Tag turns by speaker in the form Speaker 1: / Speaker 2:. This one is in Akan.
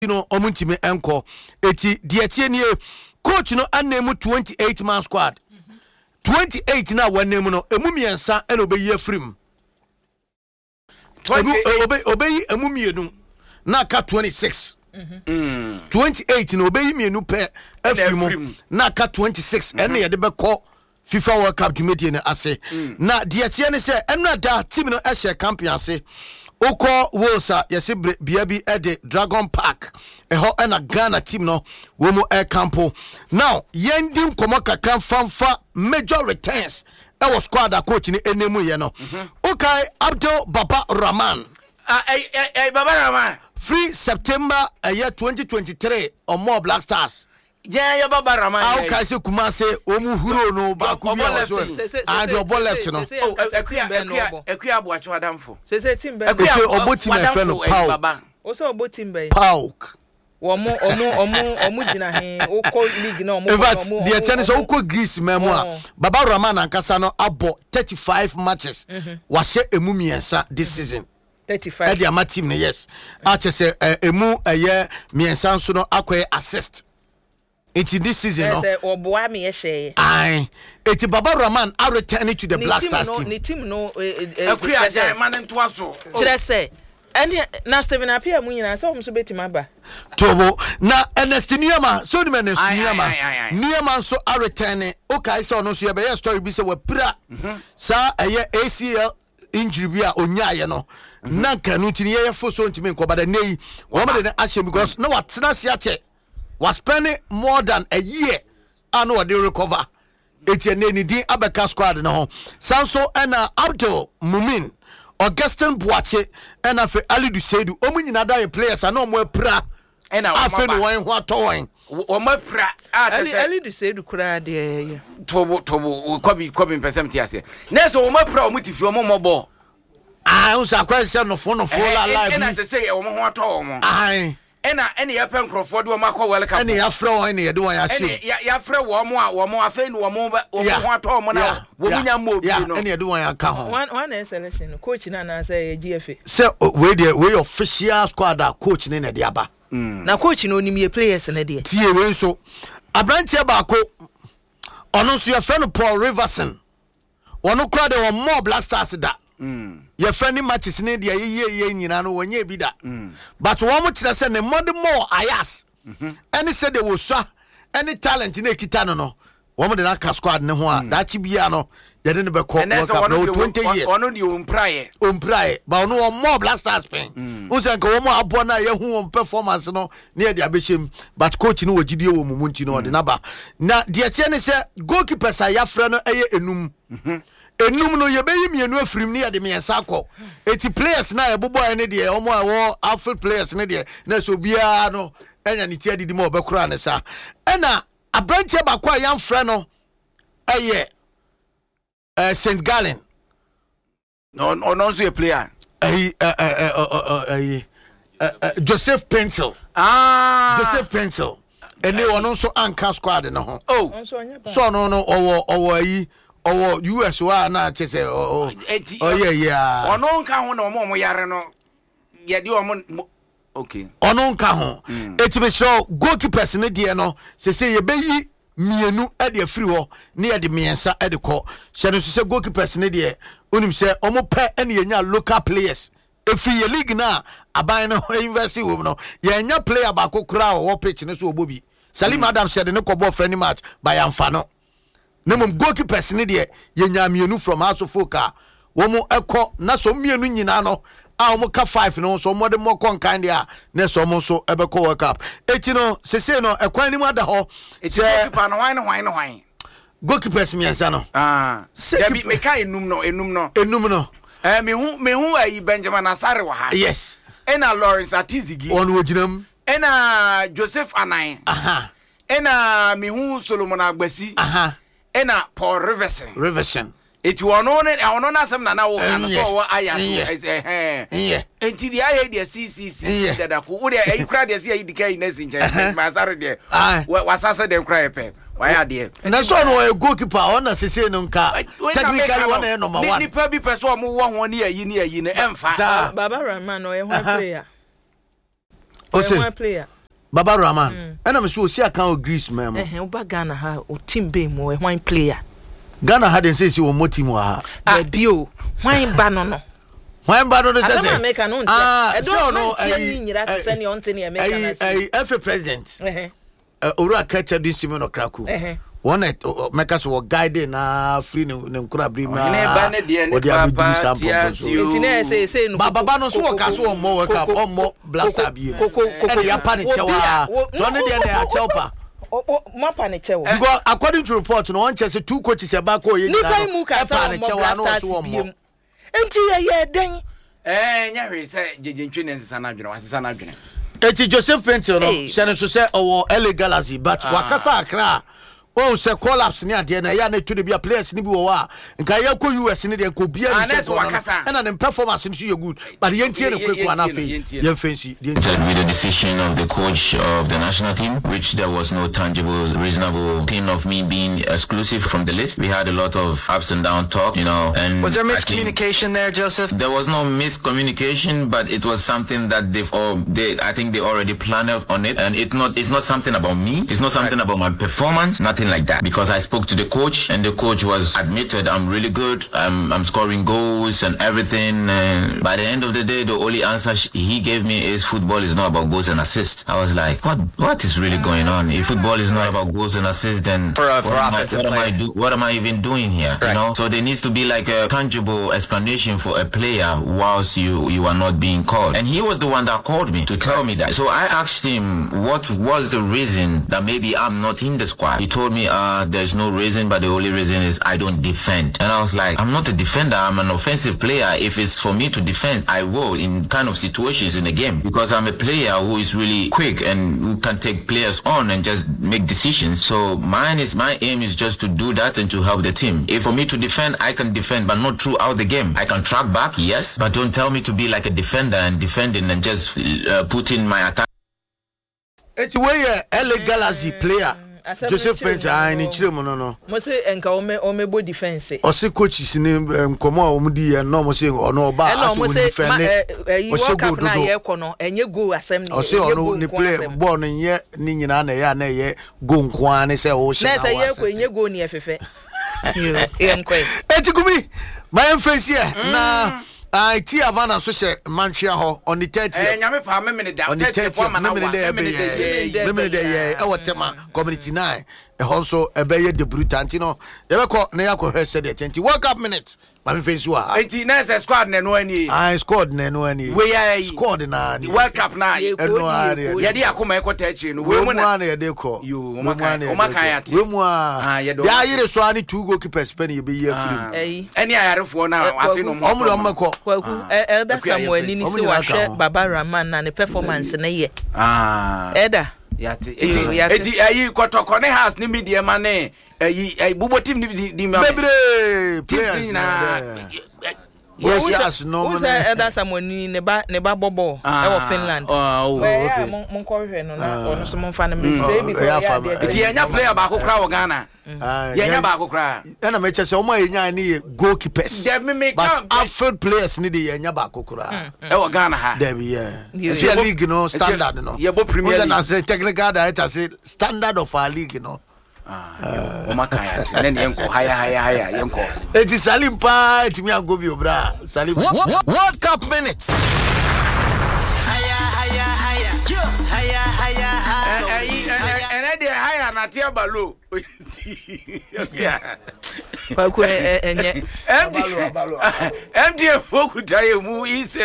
Speaker 1: omuntimi enko eti dietie nie coach no anemu 28 man squad 28 na wanemu no emu miensa ena obeyi afrim obeyi emu mienu na ka 26 28 na obeyi mienu pe afrim na ka 26 ena ye de beko FIFA World Cup dwumadie ne ase na dietie ne se ena da team no ehye champion ase Oko Wosa yesi biabi ede Dragon Park eho ena Ghana team no womo air campo now yendim komo kakran famfa major returns e was squad coach ni enemu ye no okay Abdul Baba Rahman
Speaker 2: Baba Rahman
Speaker 1: free September year 2023 on more Black Stars.
Speaker 2: Yeah, your Baba Rahman.
Speaker 1: How can say Kumase omu huro no ba kubi and your ball left no.
Speaker 2: Oh, Ekuya Boacho Adamfo.
Speaker 3: Say team be.
Speaker 1: Say obo team e friend Paul.
Speaker 3: O say obo team be.
Speaker 1: Paul.
Speaker 3: Omu gina he o call league na omu.
Speaker 1: In fact, the tennis o ko Greece memo a Baba Rahman ankasa no abo 35 matches. Wase emu miensa this season.
Speaker 3: 35.
Speaker 1: E dia ma team ne yes. A chese emu eye miensa nso no akoye assist. It's this season, no? Aye. It's Baba Rahman are returning to the Black Stars team.
Speaker 3: Ni team no.
Speaker 2: Ekuya man ntwaso.
Speaker 3: Chire say. And na Steven Apia mu nyina so mso beti maba.
Speaker 1: Tobo na Ernest Niama so ni Ernest Niama so are returning. Okay, so no so ye be story bi say we pra. Sa eye ACL injury bi a onyaye no. Na kanu tini ye fo so ntimi nko bada nei. Wo me de ahyem because na watena sia che. Was spending more than a year and what they recover. Etienne Nidi Abeka squad no. Sanso and Abdul Mumin, Augustin Boache, and Afe Ali Dusedu. Omuni nada players are no more pra. And I feel one what toying.
Speaker 2: O more pra.
Speaker 3: Ali Dusedu kura de.
Speaker 2: Tobo kobi percent ase. Neso o more pra o muti fi o mo bo.
Speaker 1: Ah, usa kwese no phone live.
Speaker 2: And I say o mo ho ato o mo.
Speaker 1: Ai.
Speaker 2: Ena ya pen croford wo makọ welcome
Speaker 1: ena ya frɛ ena ya de wɔn ya show
Speaker 2: ya frɛ wo mo a wo mo afei no wo mo ho ato mo na wo munya mo bi no
Speaker 1: ena ya de wɔn ya ka ho
Speaker 3: one selection coach na say GFA
Speaker 1: so we official squad coach na de aba
Speaker 3: na coach no onim ye players na de
Speaker 1: tie we nso abrantie baako ɔno nso ya frɛ no Paul Riverson ɔno kra de wɔn more Black Stars da your friendly matches ne dia ye nyina no wonye bi da but one mo kire se ne mod more ayas any say they will swa any talent na ekita no one mo de na ka squad ne ho a da chi bia no ye de ne be call no 20 years
Speaker 2: ono de ompraye
Speaker 1: but no more Black Stars pen o se nka wo mo abo na ye hu performance no ne ye de abehiem but coach no wogidie wo mumunti no de na ba na de tie ne se goalkeepers ayafra no eye enum enum no ye beyi mienu afrim ne ye de miensa akọ eti players na ebobo ene de omo awo outfield players ne de na so bia no enya ne tie didi mo obekura ne sa ena abranche ba kwa yan frɛ no eye St Gallen
Speaker 2: no so a player
Speaker 1: Joseph Pencil Joseph Pencil ene wono so anka squad no ho so no owo ayi owo US wa na chese yeah
Speaker 2: ono nka ho na omo yare no ye de omo okay
Speaker 1: ono nka ho etime so goalkeepers ne de no se ye beyi mienu e de afiri ho ne ye de miensa e de ko se no se goalkeepers ne de onim se omo pe ene ye nya local players efiri ye league na aban no university wo no ye nya player ba kokura wo pitch ne so obobi Salim Adams said ne ko bo friendly match by amfa no Nemum goalkeepers ne de ye nyamienu from House of Folk wo mo ekọ na so mienu nyina no a wo ka 5 no so mo de mo kon kan dia na so mo so ebekọ World Cup eti no sese no ekwan ni mu da ho
Speaker 2: se goalkeeper no hwan
Speaker 1: goalkeepers miensa no
Speaker 2: debi me ka enum no me hu ayi Benjamin Asare wa ha
Speaker 1: yes
Speaker 2: ena Lawrence Atizigi
Speaker 1: on woginam
Speaker 2: ena Joseph Anan ena me hu Solomon Agbasi ena Paul Riverson eti ono na asem na wo ano so wo aya enti dia ye dia CCC dada ko wo dia ayi kra dia si ayi dikai na sinje ma Asare dia wasasa dem kra epe why there
Speaker 1: na so no a goalkeeper on na sese no nka technically one na number 1
Speaker 2: ni pa bi person mo wo ho ni ayi ne emfa
Speaker 3: Baba Rahman no ye ho player one player.
Speaker 1: Baba Rahman. And I'm sure see account Greece man.
Speaker 3: Uba Ghana ha o team be mo one player.
Speaker 1: Ghana hadn't say she was more team wa.
Speaker 3: Bio. Why banono?
Speaker 1: Why banono say? FA president. Ora catcher din Simon Okraku. One make us wo guide na free ne nkura brima. Odi abidu sample so.
Speaker 3: Intine say no.
Speaker 1: Baba no so ka so mo work up mo blaster bi. E ya pa ne chewa. So ne de na ya chelpa.
Speaker 3: Mapa ne chewa.
Speaker 1: Because according to report no one chese two coaches e ba ko ye nyina.
Speaker 3: Nipa mu ka sa mo blaster so mo. Enti ye den.
Speaker 2: Nya hwe say jejentwe ne nsesa na adwene wasesa na adwene.
Speaker 1: Eti Joseph Painter no shene so say owo LA Galaxy but wakasa akra. Oh, say collapse near the na ya na to be a players ni bi wo a nka ya ko US ni de ko bia ni so and the performance is good but the NTN quick one afi you fancy with
Speaker 4: the decision of the coach of the national team, which there was no tangible reasonable thing of me being exclusive from the list. We had a lot of ups and down talk, you know. And
Speaker 5: was there miscommunication there, Joseph?
Speaker 4: There was no miscommunication, but it was something that I think they already planned on it, and it's not something about me. It's not something about my performance. Nothing like that, because I spoke to the coach and the coach was admitted I'm really good, I'm scoring goals and everything, and by the end of the day the only answer he gave me is football is not about goals and assists. I was like, what is really going on? If football is not about goals and assists, then what am I even doing here? Right. You know, so there needs to be like a tangible explanation for a player whilst you are not being called, and he was the one that called me to tell me that. So I asked him what was the reason that maybe I'm not in the squad. He told me there's no reason, but the only reason is I don't defend. And I was like, I'm not a defender, I'm an offensive player. If it's for me to defend, I will in kind of situations in the game, because I'm a player who is really quick and who can take players on and just make decisions. So my aim is just to do that and to help the team. If for me to defend, I can defend, but not throughout the game. I can track back, yes, but don't tell me to be like a defender and defending and just put in my attack.
Speaker 1: It's where LA Galaxy player Joseph Painter ni chire mo no
Speaker 3: mo se enka o me bo defense
Speaker 1: o se coaches ni nkomo a o mudi ye no mo se ono oba aso mo defend
Speaker 3: o se go do na ye ko no enye go asem ni
Speaker 1: o se ono ni play ball no ye ni nyina na ye na ye go nko an se o se na
Speaker 3: se ye ko enye go ni efefe ye nko
Speaker 1: etigumi my face here na IT Havana so she Manchia ho on the 30th.
Speaker 2: Nyame pa me da
Speaker 1: on the 30th. Me dey e wotema community 9. E also e be ye debutant no. Dey be ko na yakọ hwe said 20 World Cup minutes. Ma me face wa.
Speaker 2: 89 squad na no ani.
Speaker 1: I scored na no ani.
Speaker 2: We ya
Speaker 1: scored na ani.
Speaker 2: World Cup na ye dey akoma e kwota achi no. We mu
Speaker 1: na ye dey ko.
Speaker 2: O maka ya te.
Speaker 1: We mu a. Ya yire so ani two goalkeepers pen ye be ye free.
Speaker 2: Any ayarefo na afi no mo.
Speaker 1: Omo ko.
Speaker 3: Kwaku Elder Samuel ni si wa hwe Baba Rahman na ne performance na ye. Elder
Speaker 2: eti ayi kotoko ne house ni media mane ayi bubo team ni ma
Speaker 1: bebre players
Speaker 2: na
Speaker 1: yes no
Speaker 3: man Elder Samuel ni ne ba bobo e wo Finland okay mon ko hwe no na ono so mon fa na me say bi
Speaker 2: eti anya player ba ko kra wo Ghana nya ba ko kra
Speaker 1: na me chese o ma nya ni goalkeepers but outfield players ni de nya ba ko kra
Speaker 2: e wo Ghana ha
Speaker 1: there be yeah league no standard no
Speaker 2: ye bo Premier League
Speaker 1: na say technical director say standard of our league no
Speaker 2: o makaya nen yenko haya yenko
Speaker 1: eti Salim pa eti mi agobi obra Salim World Cup minutes
Speaker 2: haya na tia balo
Speaker 3: kwa enye
Speaker 2: MTF fokuta ye mu ise